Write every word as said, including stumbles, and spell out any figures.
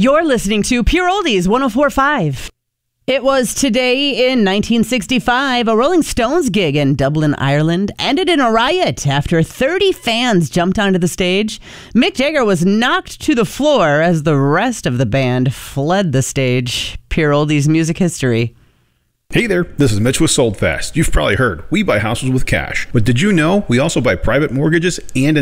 You're listening to Pure Oldies one oh four point five. It was today in nineteen sixty-five, a Rolling Stones gig in Dublin, Ireland, ended in a riot after thirty fans jumped onto the stage. Mick Jagger was knocked to the floor as the rest of the band fled the stage. Pure Oldies music history. Hey there, this is Mitch with Sold Fast. You've probably heard, we buy houses with cash. But did you know we also buy private mortgages and